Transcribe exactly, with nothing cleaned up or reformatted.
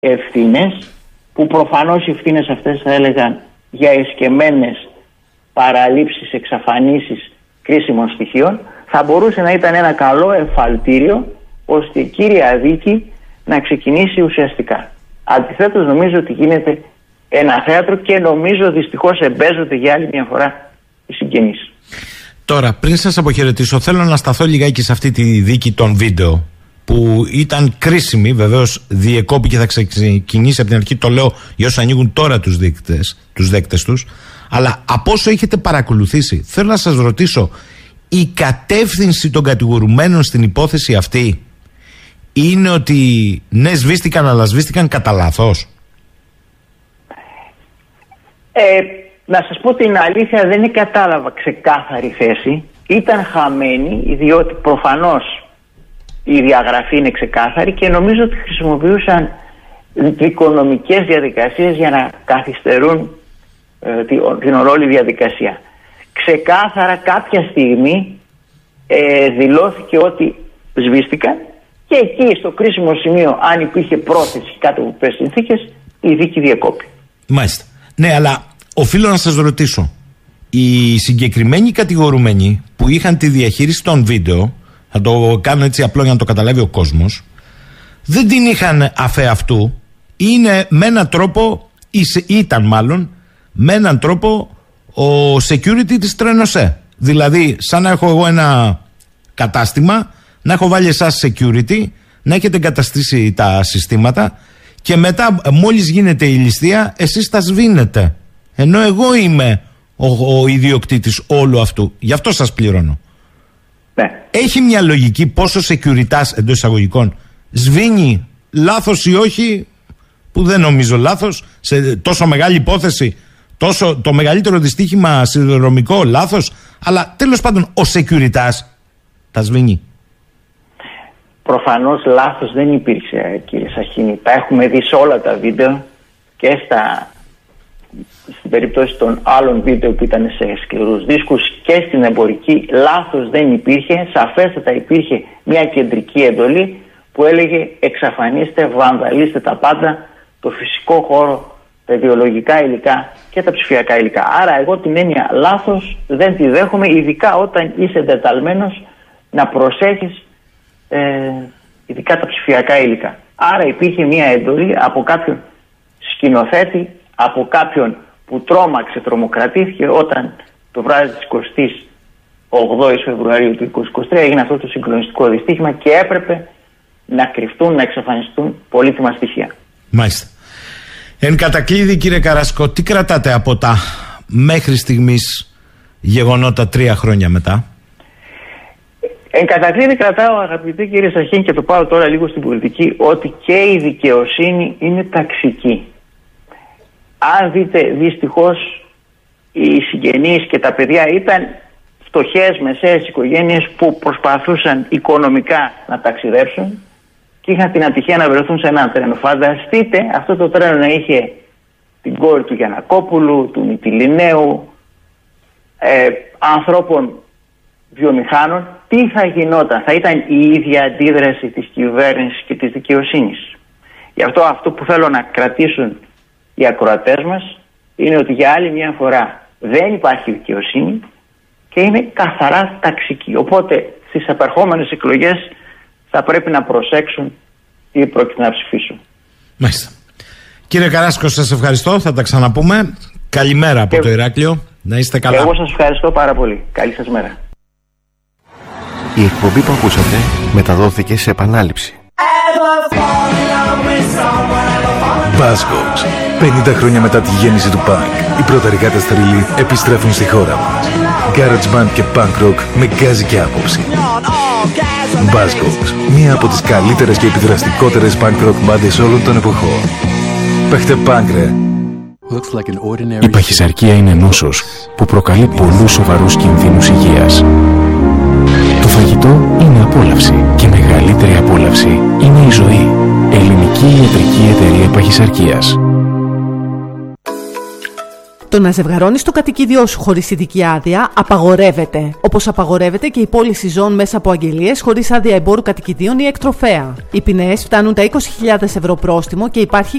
ευθύνες, που προφανώς οι ευθύνες αυτές θα έλεγαν για εσκεμμένες παραλήψεις, εξαφανίσεις κρίσιμων στοιχείων, θα μπορούσε να ήταν ένα καλό εφαλτήριο ώστε η κύρια δίκη να ξεκινήσει ουσιαστικά. Αντιθέτως, νομίζω ότι γίνεται ένα θέατρο και νομίζω δυστυχώς εμπέζονται για άλλη μια φορά οι συγγενείς. Τώρα, πριν σας αποχαιρετήσω, θέλω να σταθώ λιγάκι σε αυτή τη δίκη των βίντεο που ήταν κρίσιμη. Βεβαίως διεκόπηκε, θα ξεκινήσει από την αρχή, το λέω για όσους ανοίγουν τώρα τους δείκτες, τους δέκτες τους. Αλλά από όσο έχετε παρακολουθήσει, θέλω να σας ρωτήσω, η κατεύθυνση των κατηγορουμένων στην υπόθεση αυτή είναι ότι ναι, σβήστηκαν, αλλά σβήστηκαν κατά λάθος? Ε, να σας πω την αλήθεια, δεν κατάλαβα ξεκάθαρη θέση. Ήταν χαμένη, διότι προφανώς η διαγραφή είναι ξεκάθαρη και νομίζω ότι χρησιμοποιούσαν δικονομικές διαδικασίες για να καθυστερούν ε, την ολόκληρη διαδικασία. Ξεκάθαρα κάποια στιγμή ε, δηλώθηκε ότι σβήστηκαν και εκεί στο κρίσιμο σημείο, αν υπήρχε πρόθεση κάτω από τις συνθήκες, η δίκη διεκόπη. Μάλιστα. Ναι, αλλά οφείλω να σας ρωτήσω, οι συγκεκριμένοι κατηγορουμένοι που είχαν τη διαχείριση των βίντεο, θα το κάνω έτσι απλό για να το καταλάβει ο κόσμος, δεν την είχαν αφέ αυτού, είναι με έναν τρόπο, ήταν μάλλον με έναν τρόπο ο security της Τρένοσέ. Δηλαδή, σαν να έχω εγώ ένα κατάστημα, να έχω βάλει εσάς security, να έχετε εγκαταστήσει τα συστήματα και μετά μόλις γίνεται η ληστεία, εσείς τα σβήνετε. Ενώ εγώ είμαι ο, ο ιδιοκτήτης όλου αυτού. Γι' αυτό σας πληρώνω. Ναι. Έχει μια λογική πόσο securitas εντός εισαγωγικών σβήνει, λάθος ή όχι, που δεν νομίζω λάθος, σε τόσο μεγάλη υπόθεση, τόσο, το μεγαλύτερο δυστύχημα σιδηροδρομικό, λάθος, αλλά τέλος πάντων ο securitas τα σβήνει. Προφανώς λάθος δεν υπήρξε, κύριε Σαχίνη. Τα έχουμε δει σε όλα τα βίντεο και στα, στην περίπτωση των άλλων βίντεο που ήταν σε σκληρούς δίσκους και στην εμπορική. Λάθος δεν υπήρχε. Σαφέστατα υπήρχε μια κεντρική εντολή που έλεγε εξαφανίστε, βανδαλίστε τα πάντα, το φυσικό χώρο, τα ιδεολογικά υλικά και τα ψηφιακά υλικά. Άρα εγώ την έννοια λάθος δεν τη δέχομαι, ειδικά όταν είσαι εντεταλμένος να προσέχεις Ε, ειδικά τα ψηφιακά υλικά. Άρα υπήρχε μια εντολή από κάποιον σκηνοθέτη, από κάποιον που τρόμαξε, τρομοκρατήθηκε όταν το βράδυ της εικοστής ογδόης Φεβρουαρίου του είκοσι είκοσι τρία έγινε αυτό το συγκλονιστικό δυστύχημα και έπρεπε να κρυφτούν, να εξαφανιστούν πολύτιμα στοιχεία. Μάλιστα. Εν κατακλείδη, κύριε Καράσκο, τι κρατάτε από τα μέχρι στιγμής γεγονότα τρία χρόνια μετά? Εν κατακλείδη κρατάω, αγαπητέ κύριε Σαχίν, και το πάω τώρα λίγο στην πολιτική, ότι και η δικαιοσύνη είναι ταξική. Αν δείτε, δυστυχώς οι συγγενείς και τα παιδιά ήταν φτωχές μεσαίες οικογένειες που προσπαθούσαν οικονομικά να ταξιδέψουν και είχαν την ατυχία να βρεθούν σε ένα τρένο. Φανταστείτε αυτό το τρένο να είχε την κόρη του Γιαννακόπουλου, του Μυτιληναίου, ε, ανθρώπων βιομηχάνων, τι θα γινόταν? Θα ήταν η ίδια αντίδραση της κυβέρνησης και της δικαιοσύνης. Γι' αυτό αυτό που θέλω να κρατήσουν οι ακροατές μας είναι ότι για άλλη μια φορά δεν υπάρχει δικαιοσύνη και είναι καθαρά ταξική. Οπότε στις επερχόμενες εκλογές θα πρέπει να προσέξουν τι πρόκειται να ψηφίσουν. Μάλιστα. Κύριε Καράσκο, σας ευχαριστώ. Θα τα ξαναπούμε. Καλημέρα από και... το Ηράκλειο. Να είστε καλά. Εγώ σας ευχαριστώ πάρα πολύ. Καλή σας μέρα. Η εκπομπή που ακούσατε μεταδόθηκε σε επανάληψη. Buzzcocks. πενήντα χρόνια μετά τη γέννηση του punk, οι πρωταρικάτες θρύλοι επιστρέφουν στη χώρα μας. Garage band και punk rock με γκάζι και άποψη. Buzzcocks. Μία από τις καλύτερες και επιδραστικότερες punk rock μπάντες όλων των εποχών. Παίχτε punk, ρε. Η παχυσαρκία είναι νόσος που προκαλεί πολλούς σοβαρούς κινδύνους υγείας. Το φαγητό είναι απόλαυση και μεγαλύτερη απόλαυση είναι η ζωή. Ελληνική Ιατρική Εταιρεία Παχυσαρκίας. Το να ζευγαρώνεις το κατοικίδιό σου χωρίς ειδική άδεια απαγορεύεται. Όπως απαγορεύεται και η πώληση ζώων μέσα από αγγελίες χωρίς άδεια εμπόρου κατοικιδίων ή εκτροφέα. Οι ποινές φτάνουν τα είκοσι χιλιάδες ευρώ πρόστιμο και υπάρχει